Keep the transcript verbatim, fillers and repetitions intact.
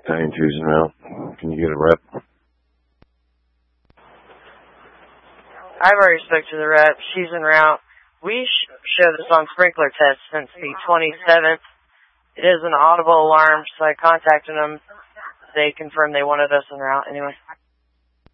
Diane two's en route. Can you get a rep? I've already spoke to the rep. She's en route. We sh show this on sprinkler test since the twenty-seventh. It is an audible alarm, so I contacted them. They confirmed they wanted us en route anyway.